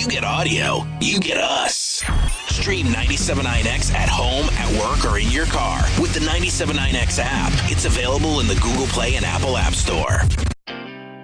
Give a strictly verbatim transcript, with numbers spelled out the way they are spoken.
you get audio, you get us. Stream ninety-seven point nine X at home, at work, or in your car with the ninety-seven point nine X app. It's available in the Google Play and Apple App Store.